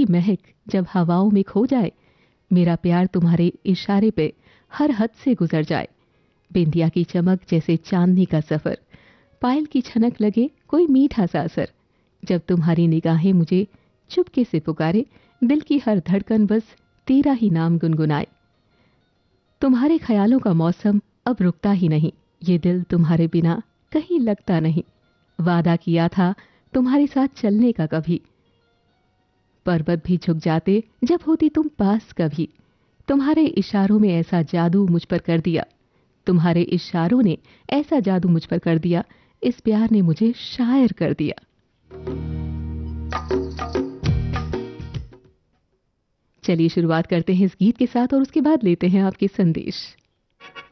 की महक जब हवाओं में खो जाए, मेरा प्यार तुम्हारे इशारे पे हर हद से गुजर जाए। बिंदिया की चमक जैसे चांदनी का सफर, पायल की छनक लगे कोई मीठा सा असर। जब तुम्हारी निगाहें मुझे चुपके से पुकारे, दिल की हर धड़कन बस तेरा ही नाम गुनगुनाए। तुम्हारे ख्यालों का मौसम अब रुकता ही नहीं, ये दिल तुम्हारे बिना कहीं लगता नहीं। वादा किया था तुम्हारे साथ चलने का कभी, पर्वत भी झुक जाते जब होती तुम पास कभी। तुम्हारे इशारों में ऐसा जादू मुझ पर कर दिया, तुम्हारे इशारों ने ऐसा जादू मुझ पर कर दिया, इस प्यार ने मुझे शायर कर दिया। चलिए शुरुआत करते हैं इस गीत के साथ और उसके बाद लेते हैं आपके संदेश।